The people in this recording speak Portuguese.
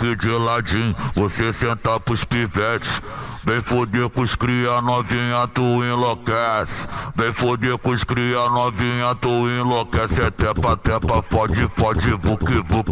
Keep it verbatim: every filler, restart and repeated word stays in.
aqui de ladinho, você senta pros pivetes. Vem foder com os cria novinha, tu enlouquece. Vem foder com os cria novinha, tu enlouquece. É tepa, tepa, pode, pode, buque, buque.